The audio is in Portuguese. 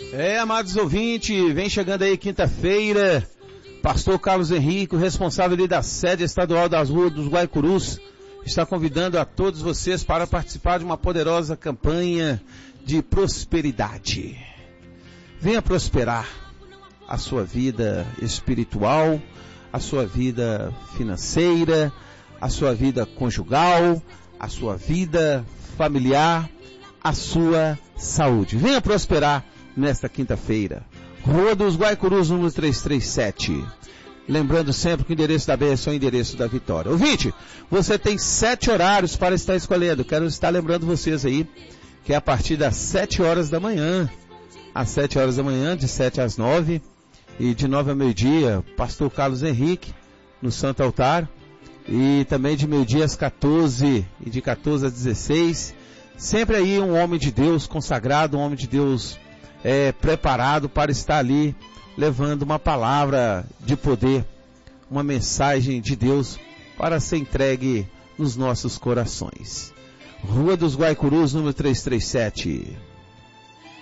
Amados ouvintes, vem chegando aí quinta-feira, pastor Carlos Henrique, o responsável ali da sede estadual das ruas dos Guaicurus, está convidando a todos vocês para participar de uma poderosa campanha de prosperidade. Venha prosperar a sua vida espiritual, a sua vida financeira, a sua vida conjugal, a sua vida familiar, a sua saúde. Venha prosperar nesta quinta-feira. Rua dos Guaicurus, número 337. Lembrando sempre que o endereço da bênção é o endereço da vitória. Ouvinte, você tem 7 horários para estar escolhendo. Quero estar lembrando vocês aí que é a partir das 7 horas da manhã. Às 7 horas da manhã, de 7 às 9. E de 9 ao meio-dia, pastor Carlos Henrique, no Santo Altar. E também de meio-dia às 14 e de 14 às 16. Sempre aí um homem de Deus consagrado, um homem de Deus preparado para estar ali levando uma palavra de poder, uma mensagem de Deus para ser entregue nos nossos corações. Rua dos Guaicurus, número 337.